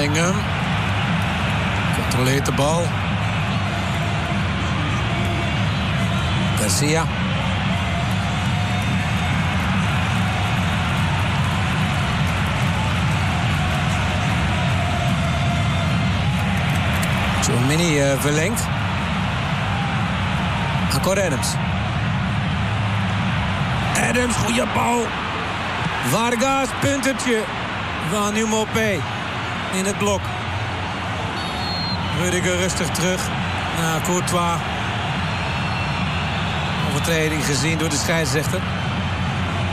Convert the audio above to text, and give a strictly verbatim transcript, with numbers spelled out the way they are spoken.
Bellingham. Controleert de bal. Garcia. Tchouaméni uh, verlengt. Akor Adams. Adams, goede bal. Vargas, puntertje van Mopé in het blok. Rudiger rustig terug naar Courtois. Overtreding gezien door de scheidsrechter.